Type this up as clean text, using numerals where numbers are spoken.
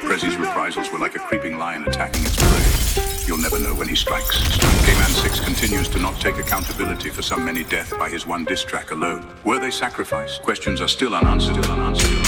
Prezzi's reprisals were like a creeping lion attacking its prey. You'll never know when he strikes. K-Man 6 continues to not take accountability for some many death by his one diss track alone. Were they sacrificed? Questions are still unanswered.